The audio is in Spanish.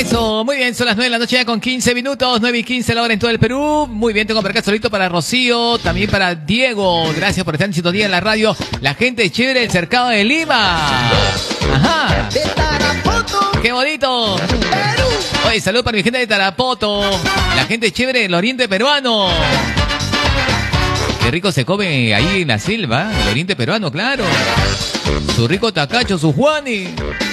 Eso, muy bien, son las 9 de la noche ya con 15 minutos, 9:15 la hora en todo el Perú. Muy bien, tengo por acá solito para Rocío, también para Diego. Gracias por estar en sintonía en la radio. La gente chévere del Cercado de Lima. Ajá. ¡Qué bonito! Oye, salud para mi gente de Tarapoto. La gente chévere del oriente peruano. Qué rico se come ahí en la selva, el oriente peruano, claro. Su rico tacacho, su juani.